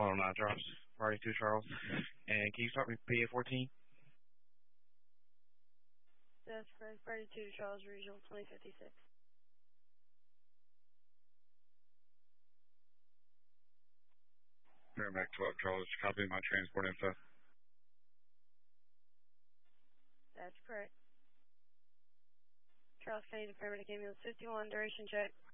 Charles. Party 2 Charles. And can you start me PA 14? That's correct. Party 2 Charles, Regional 2056. Merrimack 12 Charles, copy my transport info. That's correct. Charles County, the paramedic ambulance 51, duration check.